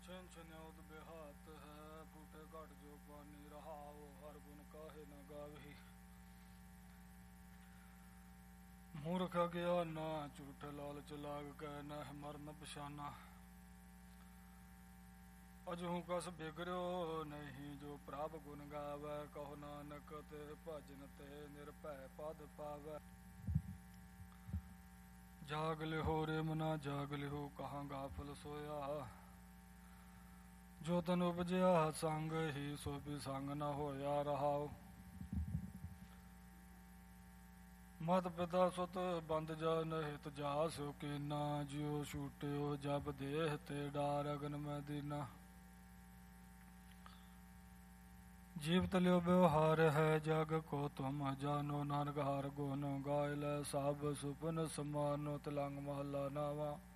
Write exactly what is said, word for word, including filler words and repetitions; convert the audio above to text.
ਛਿਨ ਛਿਨਿਉਦ ਬਿਹਾਤ ਹੈ, ਫੂਟੇ ਘਟ ਜੋ ਪਾਣੀ ਰਹਾਓ, ਹਰ ਗੁਣ ਕਾਹੇ ਨ ਗਾਵਹੀ। ਮੂਰਖ ਅਗਿਆਨਾ, ਝੂਠੇ ਲਾਲਚ ਲਾਗ ਕੈ, ਨਹਿ ਮਰਨ ਪਛਾਨਾ। ਅਜਹੂ ਕਸ ਬਿਗੜਿਓ ਨਹੀਂ, ਜੋ ਪ੍ਰਭ ਗੁਣ ਗਾਵੈ, ਕਹੋ ਨਾਨਕ ਤੇ ਭਜਨ ਤੇ ਨਿਰਭੈ ਪਦ ਪਾਵੈ। ਜਾਗ ਲਿਹੋ ਰੇ ਮਨਾ ਜਾਗ ਲਿਹੋ, ਕਹਾਂ ਗਾਫਲ ਸੋਇਆ। ਜੋ ਤਨ ਉਪਜਿਆ ਸੰਗ ਹੀ, ਸੋ ਵੀ ਸੰਗ ਨ ਹੋਇਆ ਰਹਾਉ। ਮਤ ਪਿਤਾ ਸੁਤ ਬੰਦ ਜਨ ਹਿਤ, ਜਾ ਸੋ ਕੀਨਾ। ਜਿਉ ਛੂਟਿਓ ਜਬ ਦੇਹ ਤੇ, ਡਾਰ ਅਗਨ ਮੈਂ ਦੀਨਾ। ਜੀਵਤ ਲਿਓ ਬਿਵਹਾਰ ਹੈ, ਜਗ ਕੋ ਤੁਮ ਜਾਨੋ। ਨਾਨਕ ਹਰਿ ਗੁਣ ਗਾਇ ਲੈ, ਸਭ ਸੁਪਨ ਸਮਾਨੋ। ਤਿਲੰਗ ਮਹੱਲਾ ਨਾਵਾਂ।